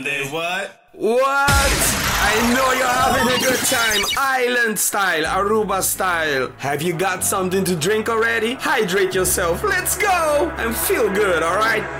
What? What? I know you're having a good time. Island style, Aruba style. Have you got something to drink already? Hydrate yourself. Let's go and feel good, alright?